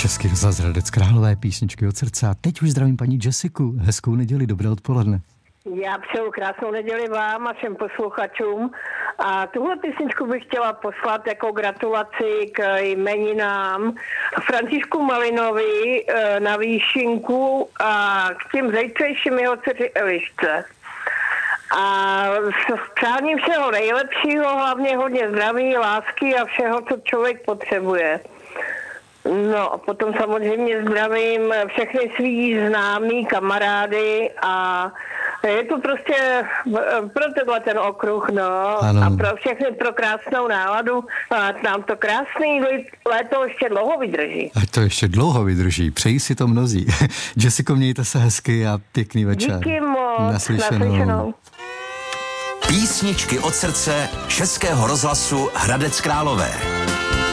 Český rozhlas Hradec Králové, písničky od srdce. A teď už zdravím paní Jessiku. Hezkou neděli, dobré odpoledne. Já přeju krásnou neděli vám a všem posluchačům. A tuhle písničku bych chtěla poslat jako gratulaci k jmeninám Františku Malinovi na Výšinku a k těm zítřejším jeho dceři Elišce. A s přáním všeho nejlepšího, hlavně hodně zdraví, lásky a všeho, co člověk potřebuje. No a potom samozřejmě zdravím všechny svý známý kamarády a je to prostě pro tenhle ten okruh, no. Ano. A pro všechny pro krásnou náladu a nám to krásný léto ještě dlouho vydrží. Ať to ještě dlouho vydrží, přeji si to mnozí. Jessico, mějte se hezky a pěkný večer. Díky moc, Naslyšenou. Písničky od srdce Českého rozhlasu Hradec Králové.